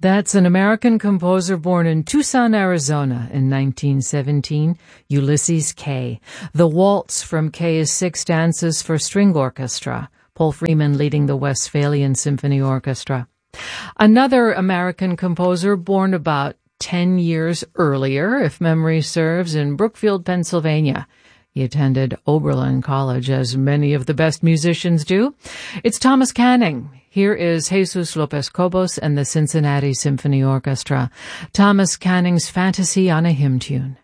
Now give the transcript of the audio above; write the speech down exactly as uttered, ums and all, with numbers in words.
That's an American composer born in Tucson, Arizona in nineteen seventeen, Ulysses Kay. The Waltz from Kay's Six Dances for String Orchestra, Paul Freeman leading the Westphalian Symphony Orchestra. Another American composer born about ten years earlier, if memory serves, in Brookfield, Pennsylvania. He attended Oberlin College, as many of the best musicians do. It's Thomas Canning. Here is Jesus Lopez-Cobos and the Cincinnati Symphony Orchestra. Thomas Canning's Fantasy on a Hymn Tune.